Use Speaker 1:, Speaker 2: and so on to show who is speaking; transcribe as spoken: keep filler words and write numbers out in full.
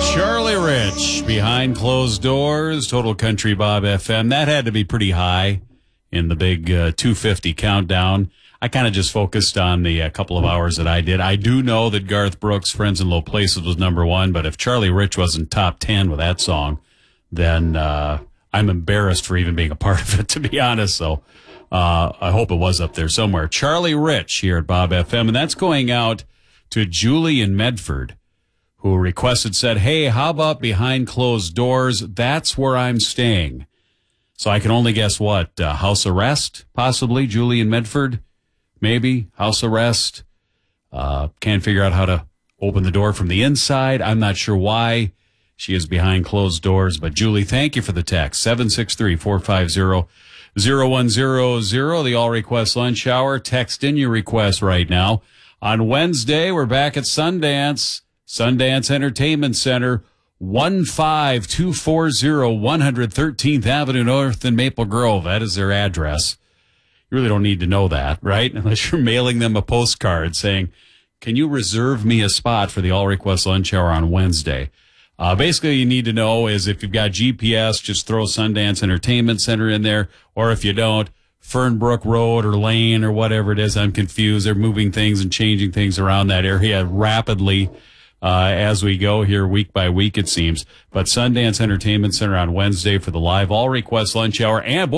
Speaker 1: Charlie Rich, Behind Closed Doors, Total Country Bob F M. That had to be pretty high in the big uh, two fifty countdown. I kind of just focused on the uh, couple of hours that I did. I do know that Garth Brooks' Friends in Low Places was number one, but if Charlie Rich wasn't top ten with that song, then uh, I'm embarrassed for even being a part of it, to be honest. So uh, I hope it was up there somewhere. Charlie Rich here at Bob F M, and that's going out to Julie in Medford, who requested, said, hey, how about Behind Closed Doors? That's where I'm staying. So I can only guess what, uh, house arrest, possibly, Julie in Medford? Maybe, house arrest. Uh, can't figure out how to open the door from the inside. I'm not sure why she is behind closed doors. But Julie, thank you for the text. seven six three, four five zero, zero one zero zero, the All Request Lunch Hour. Text in your request right now. On Wednesday, we're back at Sundance. Sundance Entertainment Center, one five two four zero one hundred thirteenth Avenue North in Maple Grove. That is their address. You really don't need to know that, right? Unless you're mailing them a postcard saying, can you reserve me a spot for the All Request Lunch Hour on Wednesday? Uh, basically, you need to know is if you've got G P S, just throw Sundance Entertainment Center in there. Or if you don't, Fernbrook Road or Lane or whatever it is. I'm confused. They're moving things and changing things around that area rapidly. Uh, as we go here week by week, it seems. But Sundance Entertainment Center on Wednesday for the live All Request Lunch Hour. And